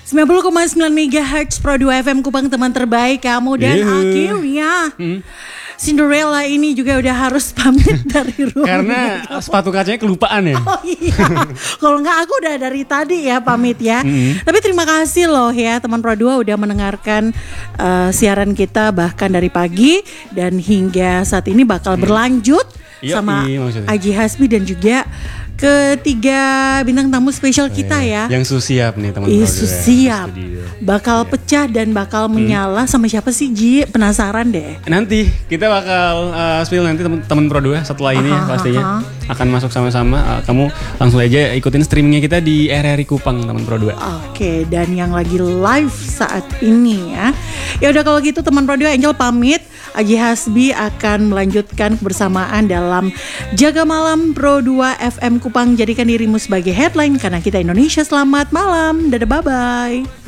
90,9 MHz Pro 2 FM Kupang, teman terbaik kamu. Dan akhirnya Cinderella ini juga udah harus pamit dari rumah. Karena sepatu kacanya kelupaan ya. Oh iya, kalau nggak aku udah dari tadi ya pamit ya. Tapi terima kasih loh ya teman Pro 2 udah mendengarkan siaran kita bahkan dari pagi dan hingga saat ini bakal berlanjut sama Aji Hasbi dan juga ketiga bintang tamu spesial kita ya. Yang siap nih teman Pro 2. Siap. Bakal pecah dan bakal menyala sama siapa sih Ji? Penasaran deh. Nanti kita bakal spill nanti teman Pro 2 setelah ini ya pastinya akan masuk sama-sama. Kamu langsung aja ikutin streamingnya kita di RRI Kupang teman Pro 2. Oke, dan yang lagi live saat ini ya. Ya udah kalau gitu teman Pro 2 Angel pamit. Aji Hasbi akan melanjutkan kebersamaan dalam Jaga Malam Pro 2 FM Kupang. Jadikan dirimu sebagai headline karena kita Indonesia. Selamat malam. Dadah, bye-bye.